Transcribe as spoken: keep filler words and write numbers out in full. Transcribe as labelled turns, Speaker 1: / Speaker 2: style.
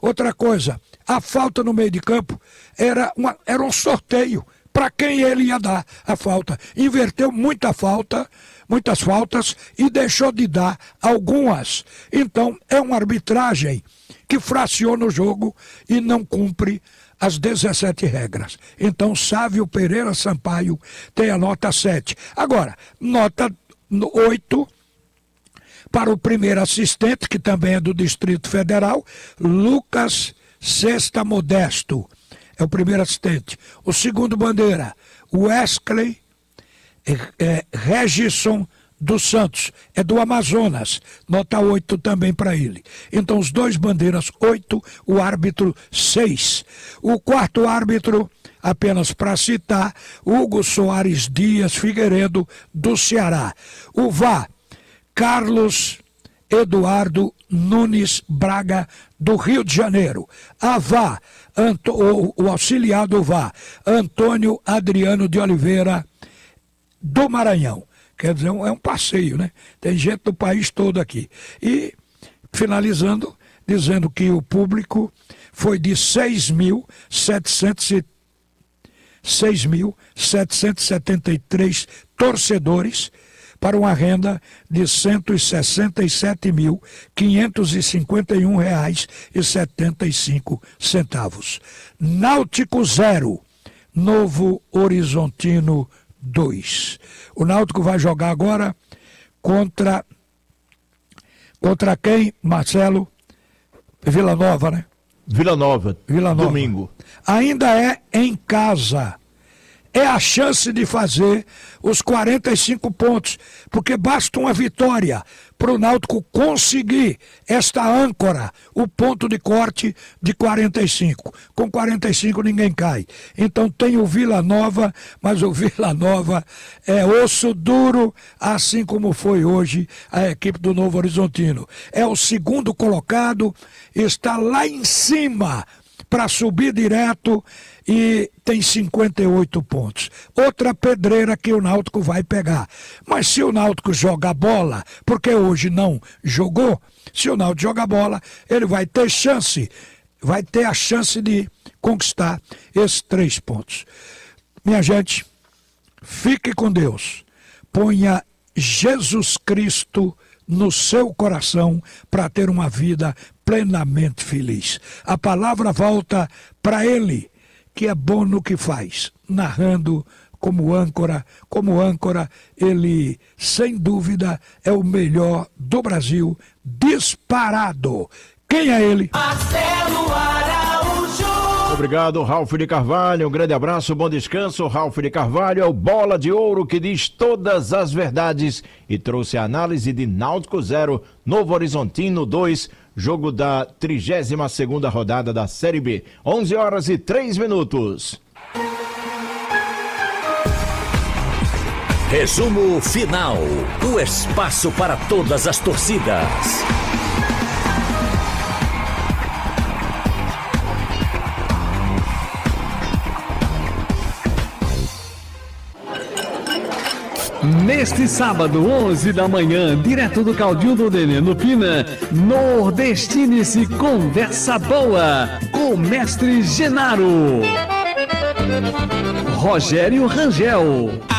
Speaker 1: Outra coisa, a falta no meio de campo era, uma, era um sorteio para quem ele ia dar a falta. Inverteu muita falta, muitas faltas e deixou de dar algumas. Então, é uma arbitragem que fraciona o jogo e não cumpre as dezessete regras. Então, Sávio Pereira Sampaio tem a nota sete. Agora, nota oito para o primeiro assistente, que também é do Distrito Federal, Lucas Sexta Modesto. É o primeiro assistente. O segundo bandeira, Wesley é, é, Regisson dos Santos, é do Amazonas, nota oito também para ele. Então os dois bandeiras, oito, o árbitro, seis. O quarto árbitro, apenas para citar, Hugo Soares Dias Figueiredo, do Ceará. O V A R, Carlos Eduardo Nunes Braga, do Rio de Janeiro. A V A R, o, o auxiliar do V A R, Antônio Adriano de Oliveira, do Maranhão. Quer dizer, é um passeio, né? Tem gente do país todo aqui. E, finalizando, dizendo que o público foi de seis mil setecentos e setenta e três torcedores para uma renda de cento e sessenta e sete mil quinhentos e cinquenta e um reais e setenta e cinco centavos. Náutico zero, Novo Horizontino dois. O Náutico vai jogar agora contra contra quem, Marcelo? Vila Nova, né?
Speaker 2: Vila Nova,
Speaker 1: Vila Nova.
Speaker 2: Domingo.
Speaker 1: Ainda é em casa. É a chance de fazer os quarenta e cinco pontos, porque basta uma vitória para o Náutico conseguir esta âncora, o ponto de corte de quarenta e cinco. Com quarenta e cinco ninguém cai. Então tem o Vila Nova, mas o Vila Nova é osso duro, assim como foi hoje a equipe do Novo Horizontino. É o segundo colocado, está lá em cima para subir direto e tem cinquenta e oito pontos. Outra pedreira que o Náutico vai pegar. Mas se o Náutico joga bola, porque hoje não jogou, se o Náutico joga bola, ele vai ter chance, vai ter a chance de conquistar esses três pontos. Minha gente, fique com Deus. Ponha Jesus Cristo no seu coração para ter uma vida plenamente feliz. A palavra volta para ele, que é bom no que faz, narrando como âncora, como âncora, ele, sem dúvida, é o melhor do Brasil, disparado. Quem é ele?
Speaker 3: Marcelo Araújo.
Speaker 2: Obrigado, Ralf de Carvalho. Um grande abraço, bom descanso. Ralf de Carvalho é o bola de ouro que diz todas as verdades e trouxe a análise de Náutico zero, Novo Horizontino dois, jogo da trigésima segunda rodada da Série B. onze horas e três minutos.
Speaker 4: Resumo final. O espaço para todas as torcidas.
Speaker 5: Neste sábado, onze da manhã, direto do Caldinho do Nenê no Pina, Nordestine-se Conversa Boa, com o mestre Genaro. Rogério Rangel.